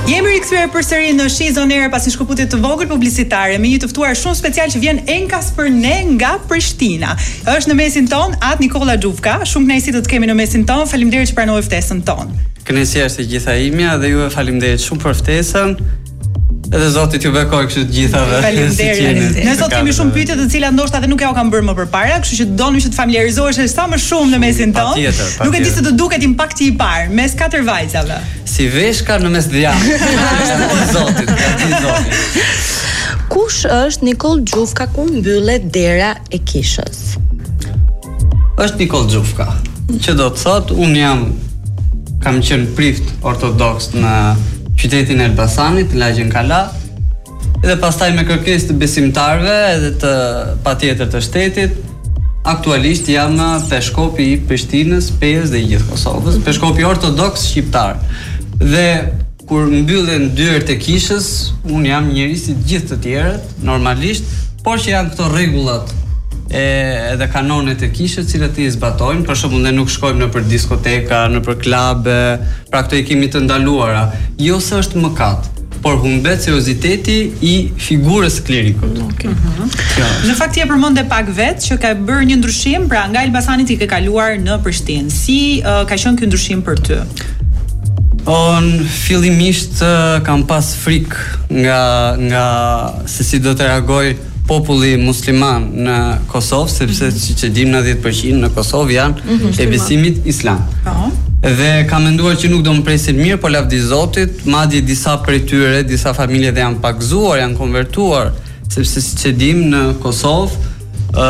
Jemi rikthyer përsëri në She's on Air pas një shkëputje të vogël publicitare me një të ftuar shumë special që vjen enkas për ne nga Prishtina. Është në mesin ton At Nikola Xhufka. Shumë kënaqësi të kemi në mesin ton. Faleminderit që pranoi ftesën ton. Kënaqësia është e gjitha imja dhe juve faleminderit shumë për ftesën. Edhe Zoti t'ju bekoj kështu të gjithave. Faleminderit. Ne sot kemi shumë pyetje të cilat ndoshta edhe nuk ja u kam bërë më përpara, kështu që donim që të familiarizohesh sa më shumë në mesin ton. Nuk e di se të duket impakti i parë mes 4 vajzave. Si veshka në mes dhjamit. Zotit. Kush është Nikol Xhufka ku mbyllet dera e kishës? Është Nikol Xhufka. Që do të thotë, kam qenë prift ortodoks në qytetin e Elbasanit, në lagjen Kala, edhe pastaj me kërkesë të besimtarëve edhe të patjetër të shtetit, aktualisht jam peshkopi i Prishtinës, Pezë dhe i gjithë Kosovës, peshkopi ortodoks shqiptar. Dhe kur mbyllen dyert e kishës, unë jam njeri si gjithë të tjerët, normalisht, por që janë këto rregullat edhe kanonet e kishës, cilat i zbatojnë. Për shembull, ne nuk shkojmë në për diskoteka, në për klabe, pra këto i kemi të ndaluara. Jo se është mëkat, por humbet serioziteti i figurës klerikut. Në fakt je përmendë pak vetë që ka bërë një ndryshim, pra nga Elbasanit i ke kaluar në Prishtinë. Si ka qenë ky ndryshim për ty? Fillimisht kam pas frikë nga se si do të reagoj populli musliman në Kosovë, sepse siç e dim 90% në Kosovë janë e besimit islam. Dhe kam menduar që nuk do më presin mirë, por lavdi Zotit, madje disa prej tyre, disa familje dhe janë pagzuar, janë konvertuar, sepse siç e dim në Kosovë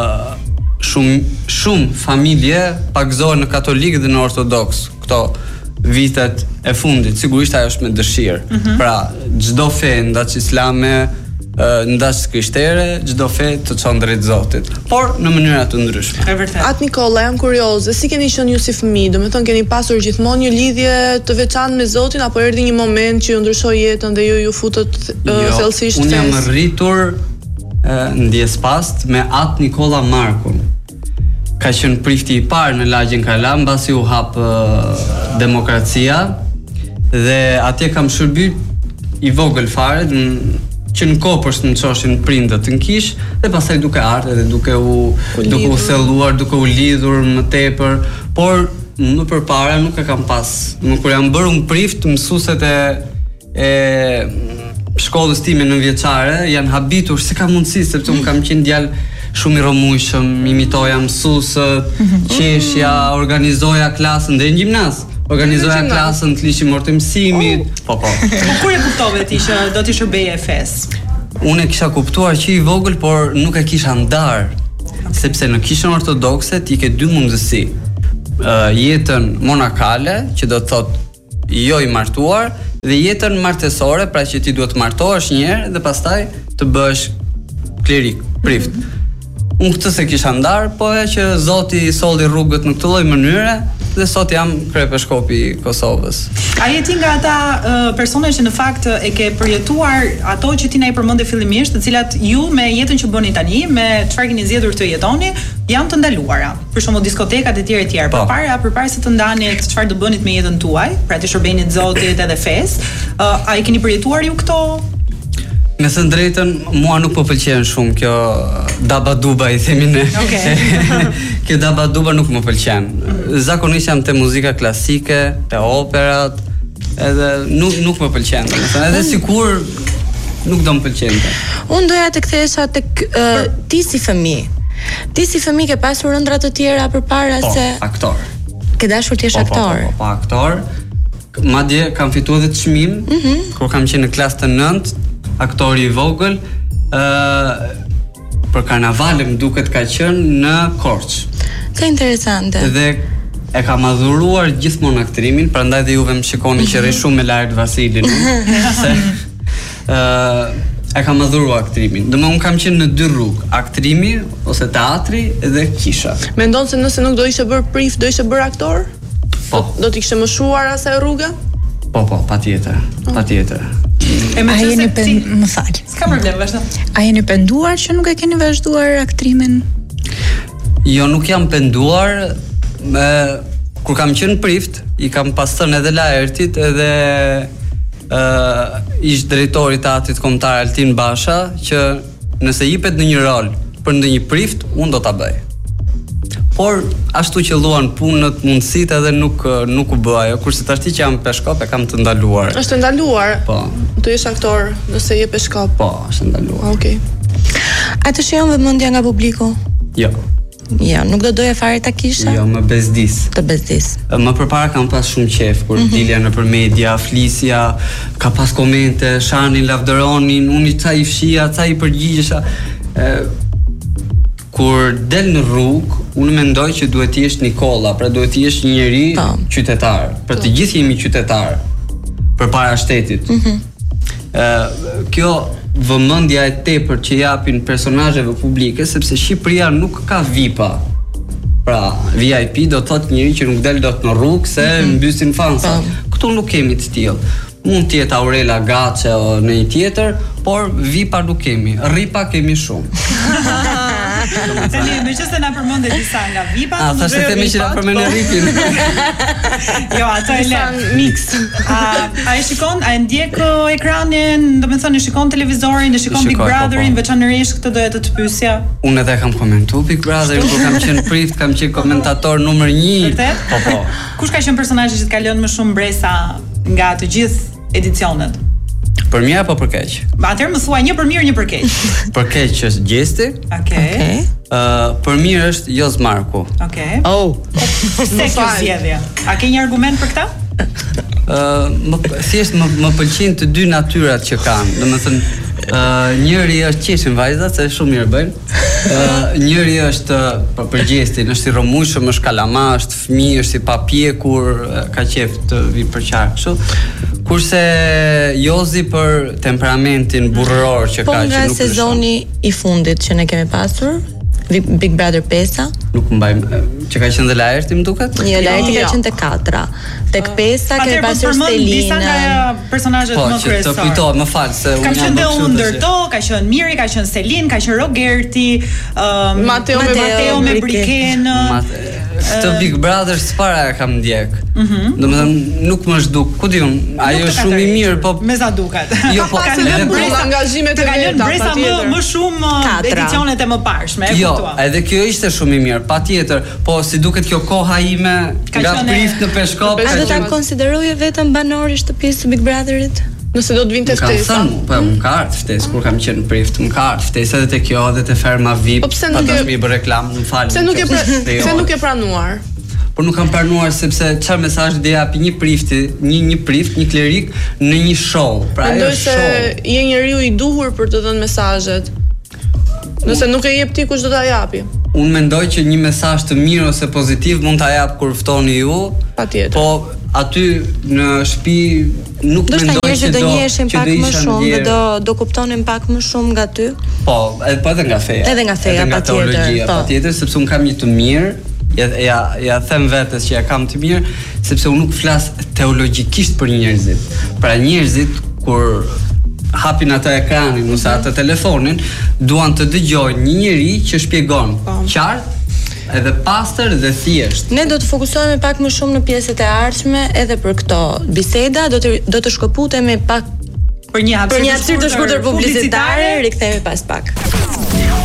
shumë familje pagzohen në katolik dhe në ortodoks. Këto vitet e fundit, sigurisht ajo është me dëshirë. Pra, çdo fe ndaç islame, ndaç krishtere, çdo fe të çon drejt Zotit, por në mënyra të ndryshme. At Nikola, jam kurioze, si keni qenë ju si fëmijë? Domethënë keni pasur gjithmonë një lidhje të veçantë me Zotin apo erdhi një moment që ju ndryshoi jetën dhe ju futët thellësisht? Unë jam rritur në Diespast me At Nikola Markun. Ka qenë prifti i parë në lagjen Kala, mbasi u hap demokracia dhe atje kam shërbyer i vogël fare, që në kopës në çoshin prindët në kish, dhe pastaj duke ardhur dhe duke u thelluar, duke u lidhur më tepër, por më përpara nuk e kam pas. Kur jam bërë unë prift, mësueset e shkollës time nënvjeçare janë habitur se ka mundësi, sepse unë kam qenë djalë shumë i romujshëm, imitoja mësuesët, qeshja, organizoja klasën dhe në gjimnaz. Organizoja klasën të lishim orë të mësimit. Po. Kur e kuptove ti që do t'i shërbeje fes? Unë e kisha kuptuar që i vogël, por nuk e kisha ndar, sepse në kishën ortodokse ti ke dy mundësi. Jetën monakale, që do të thotë jo i martuar, dhe jetën martesore, pra që ti duhet të martohesh një herë dhe pastaj të bësh klerik, prift. Unë këtë se kisha ndar, po e që Zoti i solli rrugët në këtë lloj mënyre, dhe sot jam kryepeshkopi i Kosovës. A je ti nga ata persona që në fakt e ke përjetuar ato që ti na i përmendë fillimisht, të cilat ju me jetën që bëni tani, me çfarë keni zgjedhur të jetoni, janë të ndaluara? Për shembull diskotekat e tjera. Përpara se të ndanit çfarë do bënit me jetën tuaj, pra të shërbenit Zotit edhe fes, a i keni përjetuar ju këto? Me thënë drejtën, mua nuk po pëlqen shumë kjo dabaduba i themi ne. Kjo dabaduba nuk më pëlqen. Zakonisht jam te muzika klasike, te operat, edhe nuk më pëlqen. Edhe sikur nuk do më pëlqente. Unë doja të kthehesha tek ti si fëmijë. Ti si fëmijë ke pasur ëndra të tjera përpara se aktor. Ke dashur të jesh aktor? Po, aktor. Madje kam fituar edhe çmim kur kam qenë në klasë të 9. Aktori i vogël për karnavale më duket ka qenë në Korçë. Ka interesante. Dhe e kam adhuruar gjithmonë aktrimin, prandaj dhe juve më shikoni që rri shumë me Lart Vasilin. Se e kam adhuruar aktrimin. Unë kam qenë në dy rrugë, aktrimi ose teatri dhe kisha. Mendon se nëse nuk do ishe bërë prift, do ishe bërë aktor? Po. Do t'i kishe mëshuar asaj rruga? Po, patjetër. A jeni më fal. S'ka problem, vazhdo. A jeni penduar që nuk e keni vazhduar aktrimin? Jo, nuk jam penduar. Kur kam qenë prift, i kam pas thënë edhe Laertit edhe ish drejtori i teatrit kombëtar Altin Basha që nëse jepet në një rol për ndonjë prift, unë do ta bëj. Por ashtu që luan punët, mundësitë edhe nuk u bë ajo, kurse tash që jam peshkop e kam të ndaluar. Është ndaluar? Po. Të jesh aktor nëse je peshkop? Po, është ndaluar. Okej. A të shijon vëmendja nga publiku? Jo. Jo, nuk do doja fare ta kisha? Jo, më bezdis. Të bezdis. Më përpara kam pas shumë qef kur dilja nëpër media, flisja, ka pas komente, shanin, lavdëronin, unë ca i fshija, ca i përgjigjesha. Kur del në rrugë, unë mendoj që duhet të jesh Nikolla, pra duhet të jesh një njeri qytetar. Pra të gjithë jemi qytetar përpara shtetit. Kjo vëmendja e tepër që japin personazheve publike, sepse Shqipëria nuk ka VIP-a. Pra, VIP do të thotë njëri që nuk del dot në rrugë se mbysin fansa. Këtu nuk kemi të tillë. Mund të jetë Aurela Gaçe o në një tjetër, por VIP-a nuk kemi. Rripa kemi shumë. Tani meqense na përmendë disa nga VIP-at. Thashë themi që na përmendë Ripin. Jo, ato e lë mix. A e shikon, a e ndjek ekranin, domethënë e shikon televizorin, e shikon Big Brotherin, veçanërisht këtë doja të pyesja. Unë edhe kam komentuar Big Brotherin, kur kam qenë prift, kam qenë komentator numër 1. Vërtet? Po. Kush ka qenë personazhi që të ka lënë më shumë mbresa nga të gjithë edicionet? Për mirë apo për keq? Atëherë më thuaj një për mirë, një për keq. Për keq është Gjesti. Okej. Për mirë është Joz Marku. Okej. Oh. Se kjo zgjedhje. A ke një argument për këtë? Thjesht më pëlqejnë të dy natyrat që kanë. Domethënë njëri është qeshin vajzat, se shumë mirë bëjnë. Njëri është për Gjestin, është i rrëmujshëm, është kalama, është fëmijë, është i papjekur, ka qef të vi për qark kështu. Kurse Jozi për temperamentin burror që ka, që nuk është. Po nga sezoni i fundit që ne kemi pasur, Big Brother 5-a? Nuk mbaj, që ka qenë dhe Laerti më duket? Jo, Laerti ka qenë te 4-a. Tek 5-a kemi pasur Stelinën. Disa nga personazhet më kryesor. Po, të kujtohet, më fal se ka qenë dhe ndërto, ka qenë Miri, ka qenë Selin, ka qenë Rogerti, Mateo me Brikenë. Këtë Big Brother s'para e kam ndjek. Domethënë nuk më zhduk. Ku di unë, ajo është shumë i mirë, po me sa duket. Jo, po ka lënë bresa angazhimet e veta, patjetër. Më shumë edicionet e mëparshme, e kuptova. Jo, edhe kjo ishte shumë i mirë, patjetër, po si duket kjo koha ime nga prift në Peshkop. A do ta konsideroje vetëm banori shtëpisë së Big Brotherit? Nëse do të vinte ftesa. Po, më ka ardhur ftesë kur kam qenë në prift, më ka ardhur ftesë edhe te kjo, edhe te ferma VIP. Pa dashmi bë reklam, më fal. Pse nuk e pranuar? Por nuk kam pranuar sepse çfarë mesazh do japi një prifti, një prift, një klerik në një show. Pra ajo show. Mendoj se je njeriu i duhur për të dhënë mesazhet. Nëse nuk e jep ti, kush do ta japi? Unë mendoj që një mesazh të mirë ose pozitiv mund ta jap kur ftoni ju. Patjetër. Po aty në shtëpi nuk mendoj që do njiheshin pak më shumë dhe do kuptonin pak më shumë nga ty. Po edhe nga feja. Edhe nga feja, patjetër. Patjetër, sepse un kam një të mirë. Ja them vetes që ja kam të mirë, sepse unë nuk flas teologjikisht për njerëzit. Pra njerëzit kur hapin atë ekranin ose atë telefonin, duan të dëgjojnë një njeri që shpjegon qartë, edhe pastër dhe thjesht. Ne do të fokusohemi pak më shumë në pjesët e ardhshme edhe për këto biseda, do të shkëputemi pak për një hapësirë të shkurtër publicitare, rikthehemi pas pak.